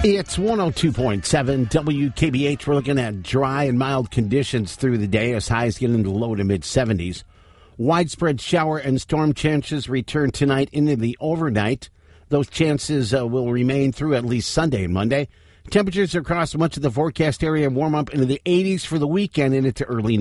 It's 102.7 WKBH. We're looking at dry and mild conditions through the day as highs get into the low to mid-70s. Widespread shower and storm chances return tonight into the overnight. Those chances will remain through at least Sunday and Monday. Temperatures across much of the forecast area warm up into the 80s for the weekend and into early